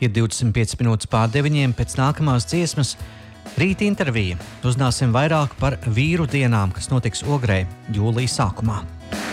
Ir 25 minūtes pār 9 pēc nākamās dziesmas. Rīta intervija. Uzzināsim vairāk par vīru dienām, kas notiks Ogrē jūlija sākumā.